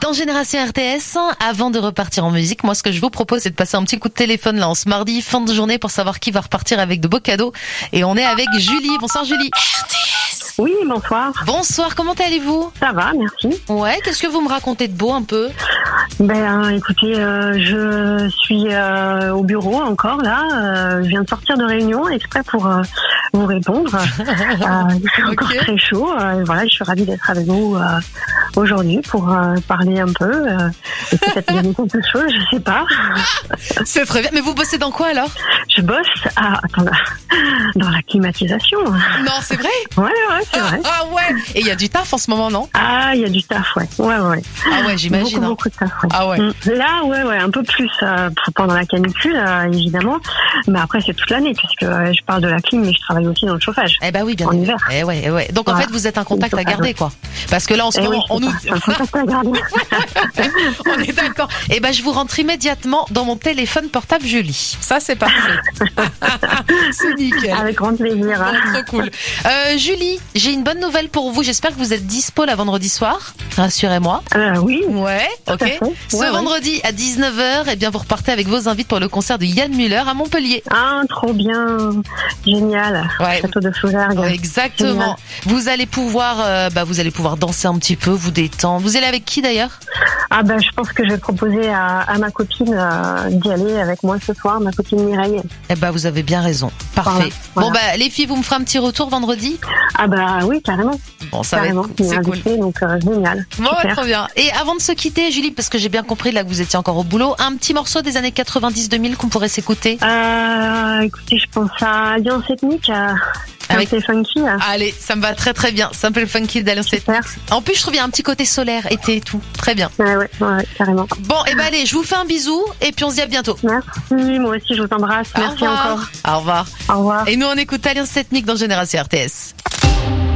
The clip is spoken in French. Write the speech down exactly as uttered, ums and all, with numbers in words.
dans Génération R T S. Avant de repartir en musique, moi ce que je vous propose c'est de passer un petit coup de téléphone là en ce mardi, fin de journée, pour savoir qui va repartir avec de beaux cadeaux. Et on est avec Julie. Bonsoir Julie. R T S. Oui, bonsoir. Bonsoir, comment allez-vous? Ça va, merci. Ouais, qu'est-ce que vous me racontez de beau un peu? Ben, écoutez, euh, je suis euh, au bureau encore là. Euh, je viens de sortir de réunion exprès pour euh, vous répondre. Euh, il fait encore okay. très chaud. Euh, voilà, je suis ravie d'être avec vous euh, aujourd'hui pour euh, parler un peu. Euh, et peut-être gagner quelque chose, je sais pas. C'est très bien. Mais vous bossez dans quoi alors? Je bosse à, attends, dans la climatisation. Non, c'est vrai? Ouais, ouais, c'est vrai. Ah, ah ouais. Et il y a du taf en ce moment, non? Ah, il y a du taf, ouais. Ouais, ouais. Ah ouais, j'imagine. Beaucoup, hein. beaucoup de taf, ouais. Ah ouais. Là, ouais, ouais, un peu plus euh, pendant la canicule, euh, évidemment. Mais après, c'est toute l'année, puisque euh, je parle de la clim, mais je travaille aussi dans le chauffage. Eh ben oui, bien en hiver. Eh ouais, eh ouais. Donc voilà. En fait, vous êtes un contact à garder, quoi. Parce que là, en ce eh moment, oui, on nous. Un contact à garder. On est d'accord. Eh ben, je vous rentre immédiatement dans mon téléphone portable Julie. Ça, c'est parfait. C'est nickel. Avec grand plaisir. Hein. Trop cool. Euh, Julie, j'ai une bonne nouvelle pour vous. J'espère que vous êtes dispo la vendredi soir. Rassurez-moi. Euh, oui. Ouais, ok. Ouais, Ce ouais. vendredi à dix-neuf heures, eh bien, vous repartez avec vos invités pour le concert de Yann Müller à Montpellier. Ah, trop bien. Génial. Ouais. Château de Fougergue. Ouais, exactement. Génial. Vous allez pouvoir, euh, bah, vous allez pouvoir danser un petit peu, vous détendre. Vous allez avec qui d'ailleurs? Ah ben, je pense que je vais proposer à, à ma copine euh, d'y aller avec moi ce soir, ma copine Mireille. Eh ben, vous avez bien raison. Parfait. Voilà, voilà. Bon bah, les filles, vous me ferez un petit retour vendredi? Ah bah oui, carrément. Bon, ça carrément. va être c'est cool. Invité, donc euh, génial. Bon, ouais, trop bien. Et avant de se quitter, Julie, parce que j'ai bien compris là que vous étiez encore au boulot, un petit morceau des années quatre-vingt-dix deux mille qu'on pourrait s'écouter. Euh, écoutez, je pense à Alliance Ethnique. Euh... Avec c'est funky. Hein. Allez, ça me va très très bien. Simple funky d'Alliance Ethnique. En plus, je trouve qu'il y a un petit côté solaire, été et tout. Très bien. Ouais, ouais, ouais, carrément. Bon, et ben allez, je vous fais un bisou et puis on se dit à bientôt. Merci, moi aussi je vous embrasse. Merci Au revoir. encore. Au revoir. Au revoir. Et nous on écoute Alliance Ethnique dans Génération R T S.